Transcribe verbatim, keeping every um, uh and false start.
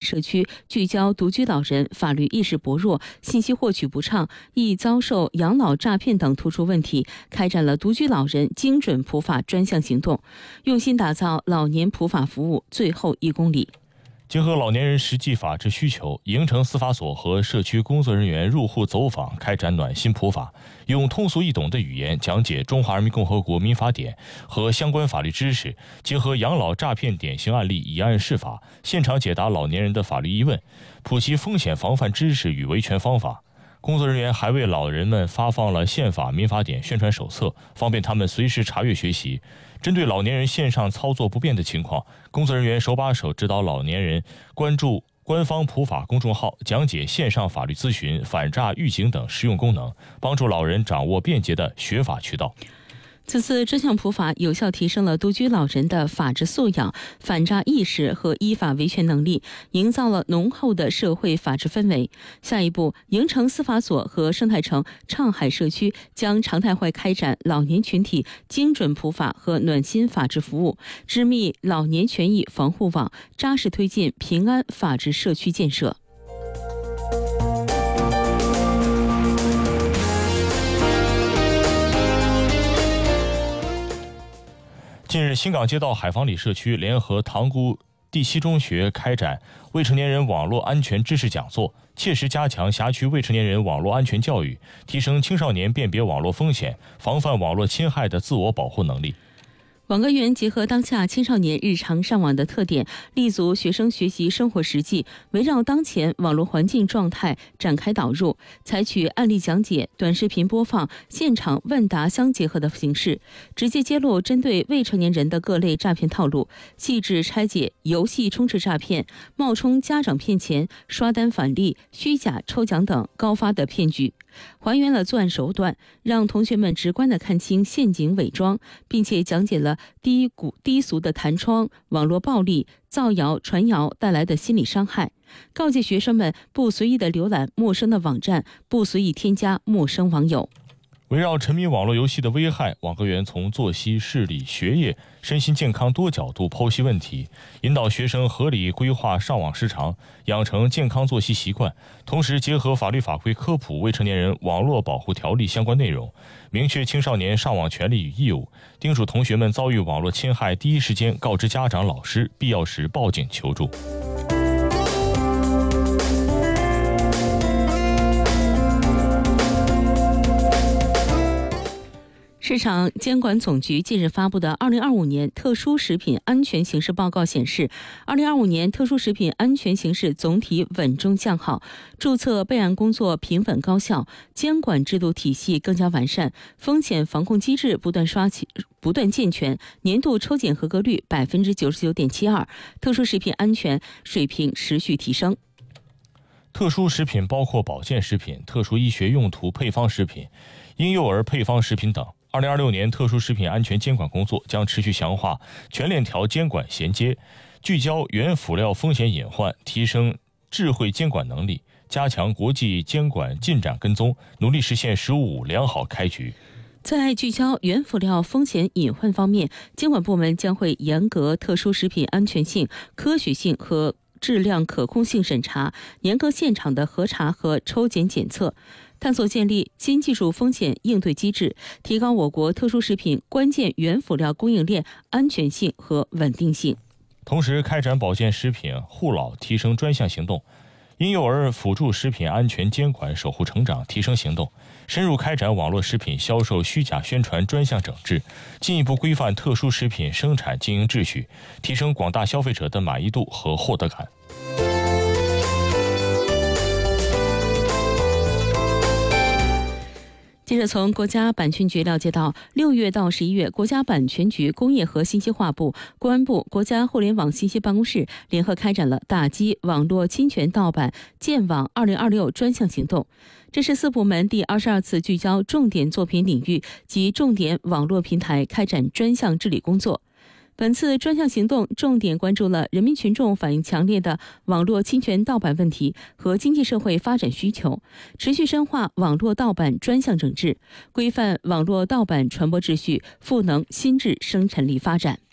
社区聚焦独居老人法律意识薄弱、信息获取不畅、易遭受养老诈骗等突出问题，开展了独居老人精准普法专项行动，用心打造老年普法服务最后一公里。 结合老年人实际法治需求，营城司法所和社区工作人员入户走访，开展暖心普法，用通俗易懂的语言讲解《中华人民共和国民法典》和相关法律知识，结合养老诈骗典型案例以案释法，现场解答老年人的法律疑问，普及风险防范知识与维权方法。工作人员还为老人们发放了宪法、民法典宣传手册，方便他们随时查阅学习。针对老年人线上操作不便的情况，工作人员手把手指导老年人关注官方普法公众号，讲解线上法律咨询、反诈预警等实用功能，帮助老人掌握便捷的学法渠道。 此次专项普法有效提升了独居老人的法治素养、反诈意识和依法维权能力，营造了浓厚的社会法治氛围。下一步，营城司法所和生态城畅海社区将常态化开展老年群体精准普法和暖心法治服务，织密老年权益防护网，扎实推进平安法治社区建设。 近日，新港街道海坊里社区联合塘沽第七中学开展未成年人网络安全知识讲座，切实加强辖区未成年人网络安全教育，提升青少年辨别网络风险、防范网络侵害的自我保护能力。 网歌园结合当下青少年日常上网的特点，立足学生学习生活实际，围绕当前网络环境状态展开导入，采取案例讲解、短视频播放、现场问答相结合的形式，直接揭露针对未成年人的各类诈骗套路，细致拆解游戏充值诈骗、冒充家长骗钱、刷单返利、虚假抽奖等高发的骗局，还原了作案手段，让同学们直观地看清陷阱伪装，并且讲解了低谷低俗的弹窗、网络暴力、造谣传谣带来的心理伤害，告诫学生们不随意的浏览陌生的网站，不随意添加陌生网友。 围绕沉迷网络游戏的危害，网歌园从作息、视力、学业、身心健康多角度剖析问题，引导学生合理规划上网时长，养成健康作息习惯。同时结合法律法规科普未成年人网络保护条例相关内容，明确青少年上网权利与义务，叮嘱同学们遭遇网络侵害第一时间告知家长、老师，必要时报警求助。 市场监管总局近日发布的二零二五年特殊食品安全形势报告显示，二零二五年特殊食品安全形势总体稳中向好，注册备案工作平稳高效，监管制度体系更加完善，风险防控机制不断刷起不断健全，年度抽检合格率百分之九十九点七二，特殊食品安全水平持续提升。 特殊食品包括保健食品、特殊医学用途配方食品、婴幼儿配方食品等。二零二六年特殊食品安全监管工作将持续强化全链条监管衔接，聚焦原辅料风险隐患，提升智慧监管能力，加强国际监管进展跟踪，努力实现“十五五”良好开局。 在聚焦原辅料风险隐患方面，监管部门将会严格特殊食品安全性、科学性和质量可控性审查，严格现场的核查和抽检检测，探索建立新技术风险应对机制，提高我国特殊食品关键原辅料供应链安全性和稳定性。 同时开展保健食品护老提升专项行动，婴幼儿辅助食品安全监管守护成长提升行动，深入开展网络食品销售虚假宣传专项整治，进一步规范特殊食品生产经营秩序，提升广大消费者的满意度和获得感。 接着从国家版权局了解到，六月到十一月，国家版权局、工业和信息化部、公安部、国家互联网信息办公室联合开展了打击网络侵权盗版建网二零二六专项行动。这是四部门第二十二次聚焦重点作品领域及重点网络平台开展专项治理工作。本次专项行动重点关注了人民群众反映强烈的网络侵权盗版问题和经济社会发展需求，持续深化网络盗版专项整治，规范网络盗版传播秩序，赋能新质生产力发展。